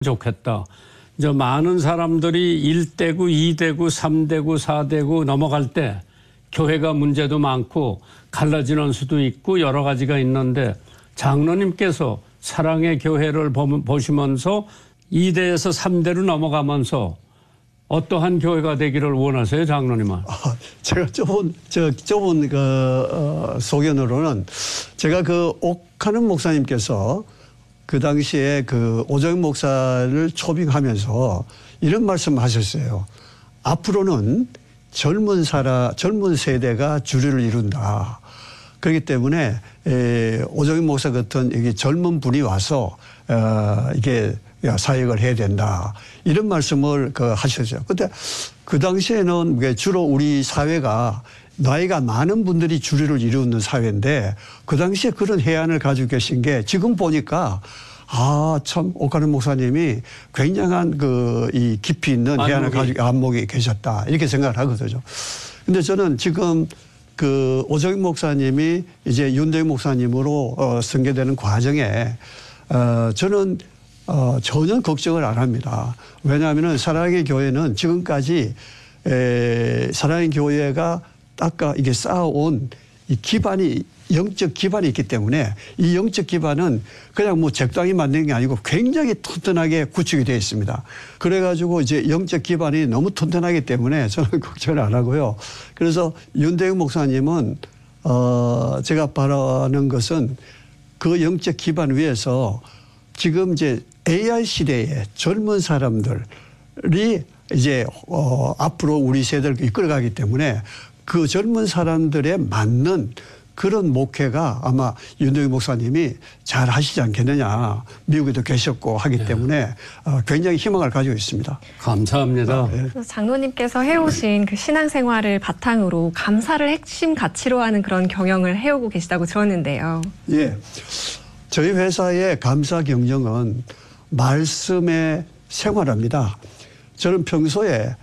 좋겠다. 이제 많은 사람들이 1대구, 2대구, 3대구, 4대구 넘어갈 때 교회가 문제도 많고 갈라지는 수도 있고 여러 가지가 있는데 장로님께서 사랑의 교회를 보시면서 2대에서 3대로 넘어가면서 어떠한 교회가 되기를 원하세요, 장로님은? 제가 좁은 소견으로는 제가 그 옥하는 목사님께서 그 당시에 그 오정익 목사를 초빙하면서 이런 말씀 하셨어요. 앞으로는 젊은 세대가 주류를 이룬다. 그렇기 때문에 오정익 목사 같은 이게 젊은 분이 와서 이게 사역을 해야 된다. 이런 말씀을 하셨어요. 근데 그 당시에는 주로 우리 사회가 나이가 많은 분들이 주류를 이루는 사회인데 그 당시에 그런 해안을 가지고 계신 게 지금 보니까 참 옥하는 목사님이 굉장한 이 깊이 있는 해안을 가지고 안목이 계셨다. 이렇게 생각을 하거든요. 근데 저는 지금 그 오정익 목사님이 이제 윤대익 목사님으로 선교되는 과정에 저는 전혀 걱정을 안 합니다. 왜냐하면 사랑의 교회는 지금까지 사랑의 교회가 아까 이게 쌓아온 이 기반이 영적 기반이 있기 때문에 이 영적 기반은 그냥 뭐 적당히 만든 게 아니고 굉장히 튼튼하게 구축이 되어 있습니다. 그래가지고 이제 영적 기반이 너무 튼튼하기 때문에 저는 걱정을 안 하고요. 그래서 윤대익 목사님은 제가 바라는 것은 그 영적 기반 위에서 지금 이제 AI 시대에 젊은 사람들이 이제 앞으로 우리 세대를 이끌어가기 때문에 그 젊은 사람들에 맞는 그런 목회가 아마 윤대익 목사님이 잘 하시지 않겠느냐. 미국에도 계셨고 하기 때문에 굉장히 희망을 가지고 있습니다. 감사합니다. 그래서 장로님께서 해오신 그 신앙생활을 바탕으로 감사를 핵심 가치로 하는 그런 경영을 해오고 계시다고 들었는데요. 예. 저희 회사의 감사 경영은 말씀의 생활입니다. 저는 평소에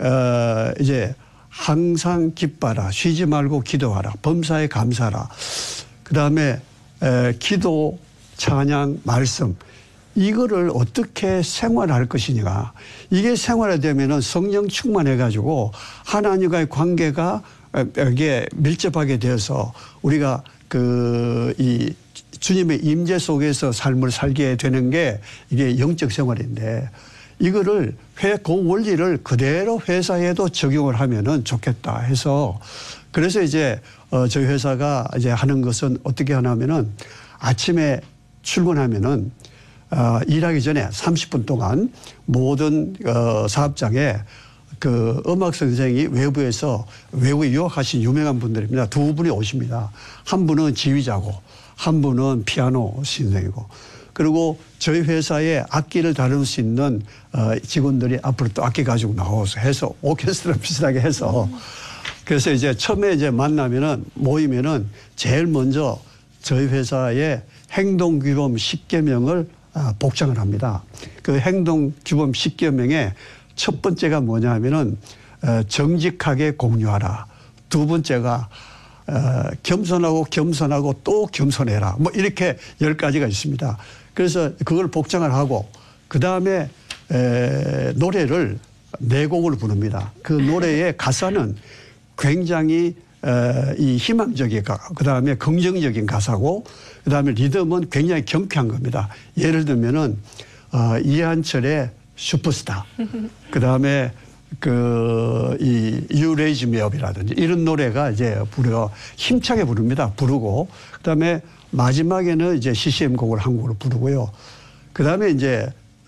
이제 항상 기뻐하라, 쉬지 말고 기도하라, 범사에 감사하라. 그다음에 기도, 찬양, 말씀 이거를 어떻게 생활할 것이냐. 이게 생활화되면은 성령 충만해가지고 하나님과의 관계가 이게 밀접하게 되어서 우리가 이 주님의 임재 속에서 삶을 살게 되는 게 이게 영적 생활인데 이거를 그 원리를 그대로 회사에도 적용을 하면은 좋겠다 해서 그래서 이제 저희 회사가 이제 하는 것은 어떻게 하냐면은 아침에 출근하면은 일하기 전에 30분 동안 모든 사업장에 그 음악 선생이 외부에 유학하신 유명한 분들입니다. 두 분이 오십니다. 한 분은 지휘자고 한 분은 피아노 선생이고 그리고 저희 회사에 악기를 다룰 수 있는 직원들이 앞으로 또 악기 가지고 나와서 해서 오케스트라 비슷하게 해서 그래서 이제 처음에 이제 모이면은 제일 먼저 저희 회사의 행동규범 10계명을 복장을 합니다. 그 행동규범 10계명의 첫 번째가 뭐냐 하면은 정직하게 공유하라. 두 번째가 겸손하고 또 겸손해라. 뭐 이렇게 10가지가 있습니다. 그래서 그걸 복장을 하고 그다음에 노래를 4곡을 부릅니다. 그 노래의 가사는 굉장히 이 희망적이고 그다음에 긍정적인 가사고 그다음에 리듬은 굉장히 경쾌한 겁니다. 예를 들면은 이한철의 슈퍼스타 그다음에 이 You Raise Me Up이라든지 이런 노래가 이제 힘차게 부르고 그다음에 마지막에는 이제 CCM 곡을 한 곡을 부르고요. 그다음에 이제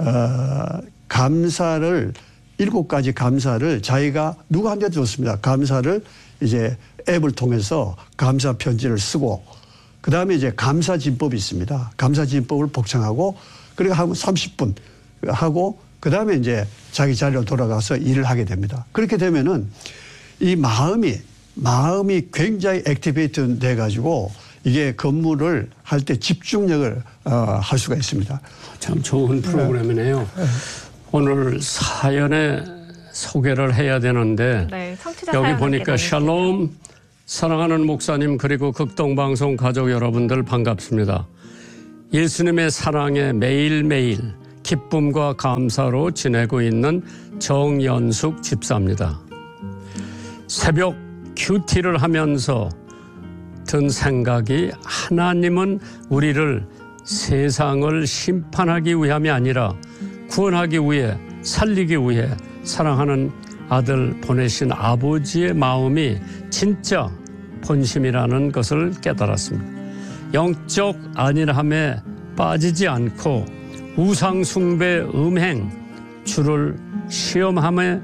감사를 7가지 감사를 자기가 누구한테도 좋습니다. 감사를 이제 앱을 통해서 감사 편지를 쓰고 그다음에 이제 감사 진법이 있습니다. 감사 진법을 복창하고 그리고 한 30분 하고 그다음에 이제 자기 자리로 돌아가서 일을 하게 됩니다. 그렇게 되면은 이 마음이 굉장히 액티베이트 돼 가지고 이게 근무를 할 때 집중력을 할 수가 있습니다. 참 좋은 프로그램이네요. 오늘 사연에 소개를 해야 되는데 여기 보니까 샬롬 사랑하는 목사님 그리고 극동방송 가족 여러분들 반갑습니다. 예수님의 사랑에 매일매일 기쁨과 감사로 지내고 있는 정연숙 집사입니다. 새벽 큐티를 하면서 든 생각이 하나님은 우리를 세상을 심판하기 위함이 아니라 구원하기 위해 살리기 위해 사랑하는 아들 보내신 아버지의 마음이 진짜 본심이라는 것을 깨달았습니다. 영적 안일함에 빠지지 않고 우상 숭배 음행 주를 시험함에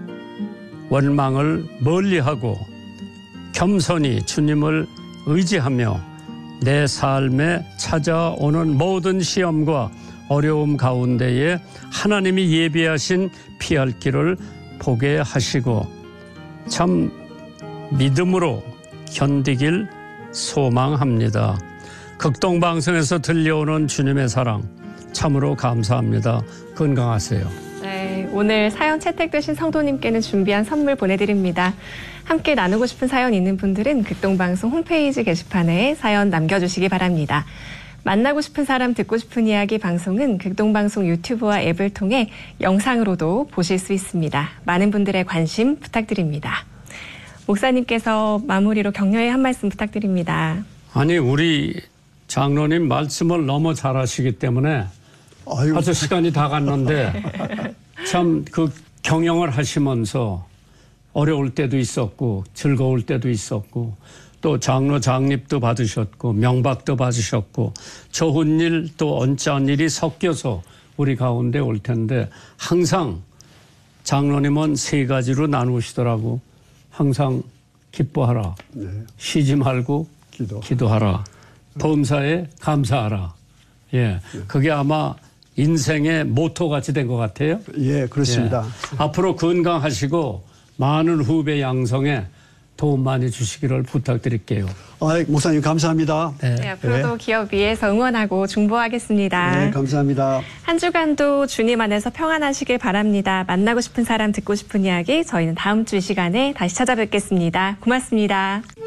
원망을 멀리하고 겸손히 주님을 의지하며 내 삶에 찾아오는 모든 시험과 어려움 가운데에 하나님이 예비하신 피할 길을 보게 하시고 참 믿음으로 견디길 소망합니다. 극동방송에서 들려오는 주님의 사랑 참으로 감사합니다. 건강하세요. 네, 오늘 사연 채택되신 성도님께는 준비한 선물 보내드립니다. 함께 나누고 싶은 사연 있는 분들은 극동방송 홈페이지 게시판에 사연 남겨주시기 바랍니다. 만나고 싶은 사람 듣고 싶은 이야기 방송은 극동방송 유튜브와 앱을 통해 영상으로도 보실 수 있습니다. 많은 분들의 관심 부탁드립니다. 목사님께서 마무리로 격려의 한 말씀 부탁드립니다. 아니 우리 장로님 말씀을 너무 잘하시기 때문에 벌써 시간이 다 갔는데 참 그 경영을 하시면서 어려울 때도 있었고 즐거울 때도 있었고 또 장로 장립도 받으셨고 명박도 받으셨고 좋은 일 또 언짢은 일이 섞여서 우리 가운데 올 텐데 항상 장로님은 세 가지로 나누시더라고. 항상 기뻐하라. 네. 쉬지 말고 기도하라. 범사에 감사하라. 예, 그게 아마 인생의 모토 같이 된 것 같아요. 예, 그렇습니다. 예. 앞으로 건강하시고 많은 후배 양성에 도움 많이 주시기를 부탁드릴게요. 목사님 감사합니다. 네, 앞으로도 기업 위에서 응원하고 중보하겠습니다. 네, 감사합니다. 한 주간도 주님 안에서 평안하시길 바랍니다. 만나고 싶은 사람 듣고 싶은 이야기 저희는 다음 주 이 시간에 다시 찾아뵙겠습니다. 고맙습니다.